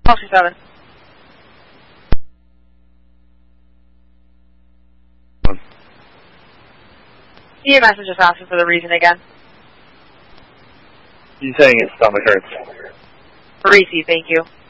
1227. EMS is just asking for the reason again. You're saying his stomach hurts. Parisi, thank you.